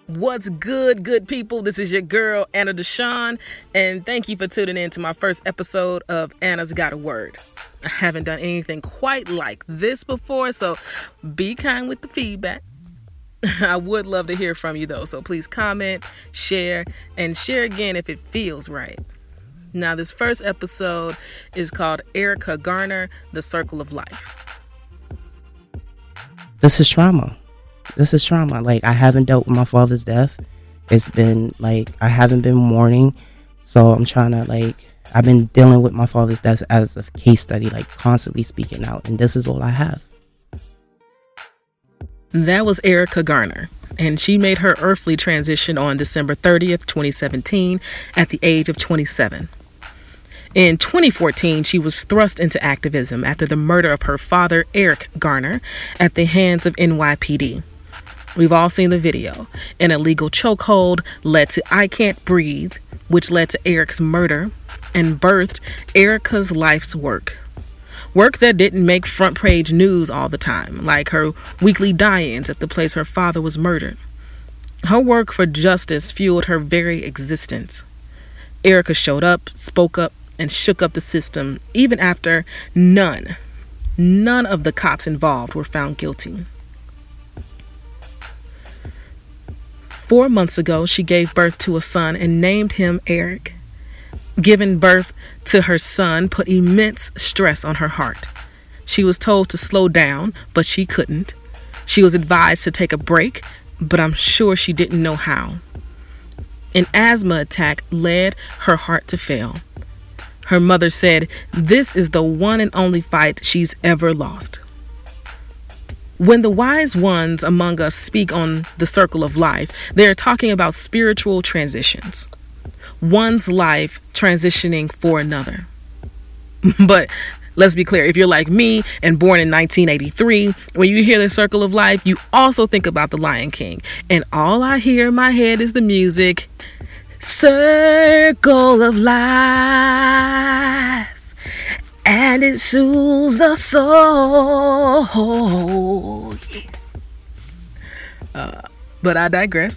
What's good people? This is your girl, Anna Deshawn, and thank you for tuning in to my first episode of Anna's Got a Word. I haven't done anything quite like this before, so be kind with the feedback. I would love to hear from you, though, so please comment, share, and share again if it feels right. Now, this first episode is called Erica Garner, The Circle of Life. This is trauma. Like, I haven't dealt with my father's death. It's been, I haven't been mourning. So I'm trying to, I've been dealing with my father's death as a case study, constantly speaking out. And this is all I have. That was Erica Garner. And she made her earthly transition on December 30th, 2017, at the age of 27. In 2014, she was thrust into activism after the murder of her father, Eric Garner, at the hands of NYPD. We've all seen the video. An illegal chokehold led to I Can't Breathe, which led to Eric's murder and birthed Erica's life's work. Work that didn't make front page news all the time, like her weekly die-ins at the place her father was murdered. Her work for justice fueled her very existence. Erica showed up, spoke up, and shook up the system, even after none of the cops involved were found guilty. 4 months ago, she gave birth to a son and named him Eric. Giving birth to her son put immense stress on her heart. She was told to slow down, but she couldn't. She was advised to take a break, but I'm sure she didn't know how. An asthma attack led her heart to fail. Her mother said, "This is the one and only fight she's ever lost." When the wise ones among us speak on the circle of life, they're talking about spiritual transitions. One's life transitioning for another. But let's be clear, if you're like me and born in 1983, when you hear the circle of life, you also think about the Lion King. And all I hear in my head is the music. Circle of life. And it soothes the soul. But I digress.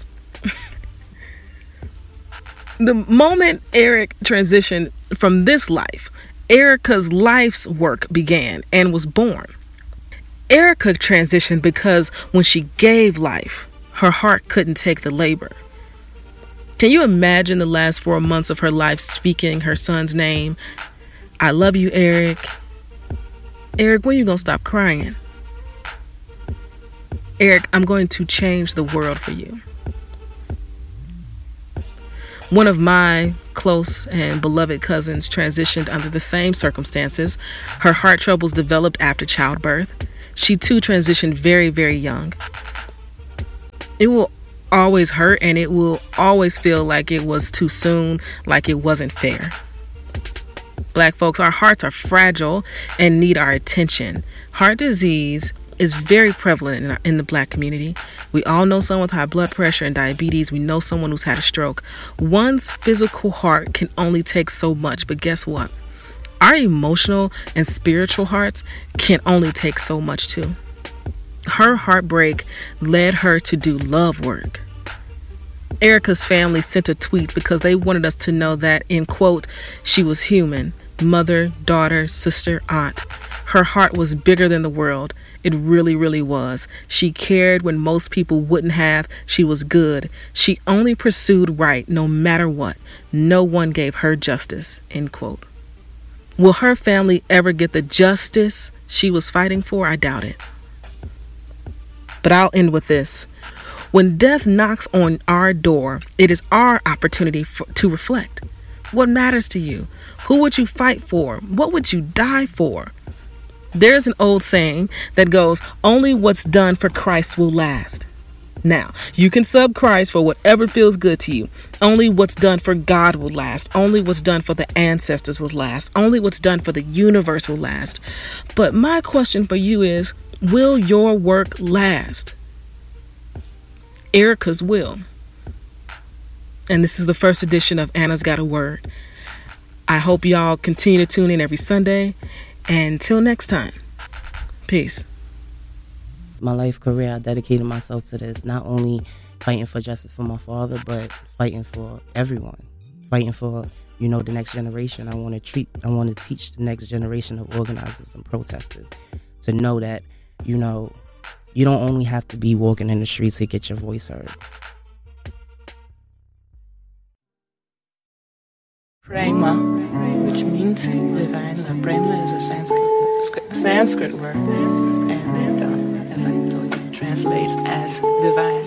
The moment Eric transitioned from this life, Erica's life's work began and was born. Erica transitioned because when she gave life, her heart couldn't take the labor. Can you imagine the last 4 months of her life speaking her son's name? I love you, Eric. Eric, when you gonna stop crying? Eric, I'm going to change the world for you. One of my close and beloved cousins transitioned under the same circumstances. Her heart troubles developed after childbirth. She too transitioned very, very young. It will always hurt, and it will always feel like it was too soon, like it wasn't fair. Black folks, our hearts are fragile and need our attention. Heart disease is very prevalent in the Black community. We all know someone with high blood pressure and diabetes. We know someone who's had a stroke. One's physical heart can only take so much, but guess what? Our emotional and spiritual hearts can only take so much too. Her heartbreak led her to do love work. Erica's family sent a tweet because they wanted us to know that, in quote, she was human. Mother, daughter, sister, aunt. Her heart was bigger than the world. It really, really was. She cared when most people wouldn't have. She was good. She only pursued right no matter what. No one gave her justice, end quote. Will her family ever get the justice she was fighting for? I doubt it. But I'll end with this. When death knocks on our door, it is our opportunity to reflect. What matters to you? Who would you fight for? What would you die for? There's an old saying that goes, only what's done for Christ will last. Now, you can sub Christ for whatever feels good to you. Only what's done for God will last. Only what's done for the ancestors will last. Only what's done for the universe will last. But my question for you is, will your work last? Erica's will. And this is the first edition of Anna's Got a Word. I hope y'all continue to tune in every Sunday. And until next time, peace. My life career, I dedicated myself to this, not only fighting for justice for my father, but fighting for everyone, fighting for, you know, the next generation. I want to teach the next generation of organizers and protesters to know that, you know, you don't only have to be walking in the streets to get your voice heard. Prema, which means divine. Prema is a Sanskrit word, and as I told you, it translates as divine.